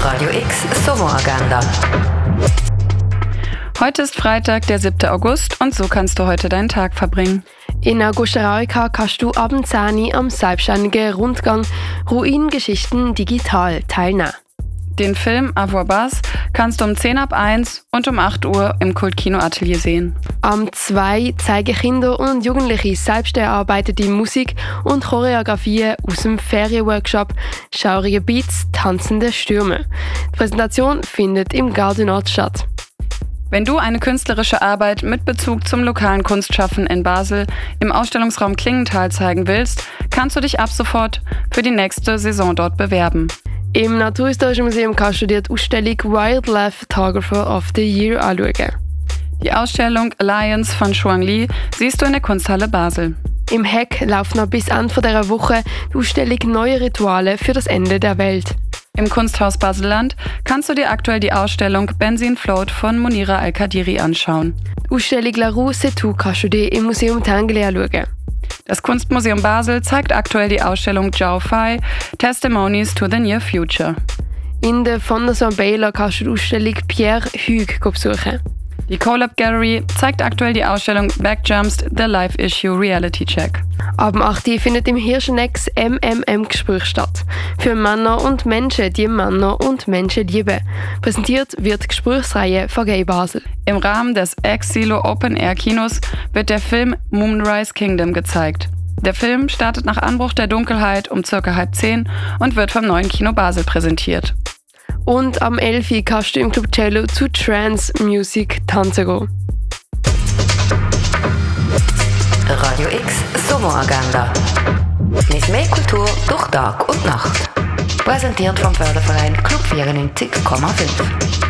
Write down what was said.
Radio X Sommeragenda. Heute ist Freitag, der 7. August und so kannst du heute deinen Tag verbringen. In Augusta kannst du ab 10 Uhr am selbstständigen Rundgang Ruinengeschichten digital teilnehmen. Den Film Avoir Buzz kannst du um 10 ab 1 und um 8 Uhr im Kultkino-Atelier sehen. Am 2 zeigen Kinder und Jugendliche selbst erarbeitete Musik und Choreografien aus dem Ferienworkshop «Schaurige Beats, tanzende Stürme». Die Präsentation findet im Gardenort statt. Wenn du eine künstlerische Arbeit mit Bezug zum lokalen Kunstschaffen in Basel im Ausstellungsraum Klingenthal zeigen willst, kannst du dich ab sofort für die nächste Saison dort bewerben. Im Naturhistorischen Museum kannst du dir die Ausstellung Wildlife Photographer of the Year anschauen. Die Ausstellung Alliance von Xuan Li siehst du in der Kunsthalle Basel. Im Heck läuft noch bis Ende dieser Woche die Ausstellung Neue Rituale für das Ende der Welt. Im Kunsthaus Baselland kannst du dir aktuell die Ausstellung Benzin Float von Monira Al-Kadiri anschauen. Die Ausstellung La Rue C'est Tout kannst du dir im Museum Tinguely anschauen. Das Kunstmuseum Basel zeigt aktuell die Ausstellung Zhao Fei Testimonies to the Near Future. In der Fondation Baylor kannst du die Ausstellung Pierre Hugues besuchen. Die Colab Gallery zeigt aktuell die Ausstellung Backjumps The Life Issue Reality Check. Ab 8 Uhr findet im Hirschenex MMM-Gespräch statt. Für Männer und Menschen, die Männer und Menschen lieben. Präsentiert wird die Gesprächsreihe von Gay Basel. Im Rahmen des Ex-Silo Open Air Kinos wird der Film Moonrise Kingdom gezeigt. Der Film startet nach Anbruch der Dunkelheit um ca. 9:30 und wird vom Neuen Kino Basel präsentiert. Und am 11 Uhr kannst du im Club Cello zu Trance Music tanzen gehen. Radio X Sommeragenda. Mit mehr Kultur durch Tag und Nacht. Präsentiert vom Förderverein Club 94,5.